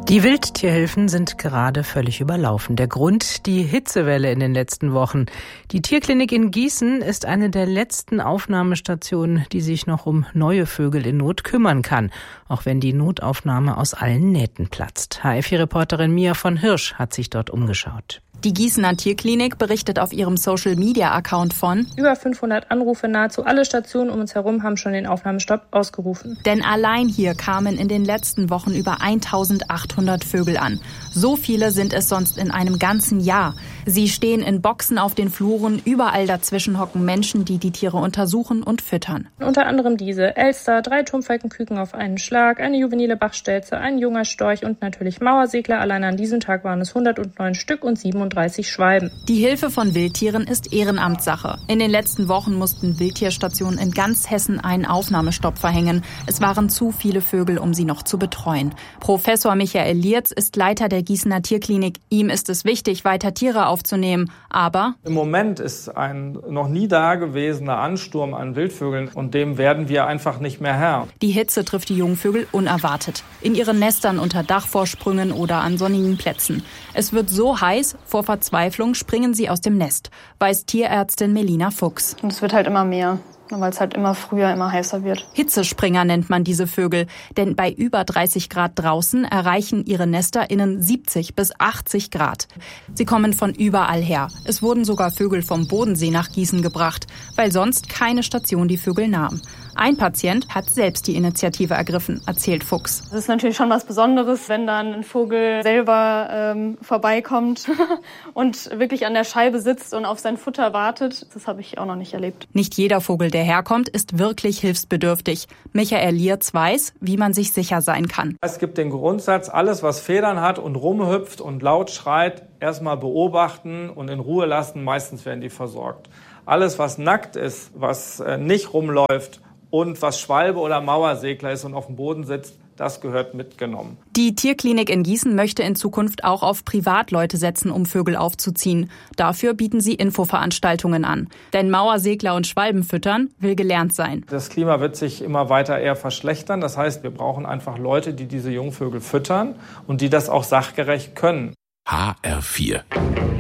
Die Wildtierhilfen sind gerade völlig überlaufen. Der Grund: die Hitzewelle in den letzten Wochen. Die Tierklinik in Gießen ist eine der letzten Aufnahmestationen, die sich noch um neue Vögel in Not kümmern kann, auch wenn die Notaufnahme aus allen Nähten platzt. HR4-Reporterin Mia von Hirsch hat sich dort umgeschaut. Die Gießener Tierklinik berichtet auf ihrem Social-Media-Account von über 500 Anrufe. Nahezu alle Stationen um uns herum haben schon den Aufnahmestopp ausgerufen. Denn allein hier kamen in den letzten Wochen über 1800 Vögel an. So viele sind es sonst in einem ganzen Jahr. Sie stehen in Boxen auf den Fluren. Überall dazwischen hocken Menschen, die die Tiere untersuchen und füttern. Unter anderem diese: Elster, 3 Turmfalkenküken auf einen Schlag, eine juvenile Bachstelze, ein junger Storch und natürlich Mauersegler. Allein an diesem Tag waren es 109 Stück und 37 Schwalben. Die Hilfe von Wildtieren ist Ehrenamtssache. In den letzten Wochen mussten Wildtierstationen in ganz Hessen einen Aufnahmestopp verhängen. Es waren zu viele Vögel, um sie noch zu betreuen. Professor Michael Lierz ist Leiter der Gießener Tierklinik. Ihm ist es wichtig, weiter Tiere aufzunehmen. Aber im Moment ist ein noch nie dagewesener Ansturm an Wildvögeln und dem werden wir einfach nicht mehr Herr. Die Hitze trifft die Jungvögel unerwartet. In ihren Nestern unter Dachvorsprüngen oder an sonnigen Plätzen. Es wird so heiß, vor Verzweiflung springen sie aus dem Nest, weiß Tierärztin Melina Fuchs. Und es wird halt immer mehr, weil es halt immer früher, immer heißer wird. Hitzespringer nennt man diese Vögel, denn bei über 30 Grad draußen erreichen ihre Nester innen 70 bis 80 Grad. Sie kommen von überall her. Es wurden sogar Vögel vom Bodensee nach Gießen gebracht, weil sonst keine Station die Vögel nahm. Ein Patient hat selbst die Initiative ergriffen, erzählt Fuchs. Es ist natürlich schon was Besonderes, wenn dann ein Vogel selber vorbeikommt und wirklich an der Scheibe sitzt und auf sein Futter wartet. Das habe ich auch noch nicht erlebt. Nicht jeder Vogel, der herkommt, ist wirklich hilfsbedürftig. Michael Lierz weiß, wie man sich sicher sein kann. Es gibt den Grundsatz: alles, was Federn hat und rumhüpft und laut schreit, erstmal beobachten und in Ruhe lassen. Meistens werden die versorgt. Alles, was nackt ist, was nicht rumläuft, und was Schwalbe oder Mauersegler ist und auf dem Boden sitzt, das gehört mitgenommen. Die Tierklinik in Gießen möchte in Zukunft auch auf Privatleute setzen, um Vögel aufzuziehen. Dafür bieten sie Infoveranstaltungen an. Denn Mauersegler und Schwalben füttern will gelernt sein. Das Klima wird sich immer weiter eher verschlechtern. Das heißt, wir brauchen einfach Leute, die diese Jungvögel füttern und die das auch sachgerecht können. HR4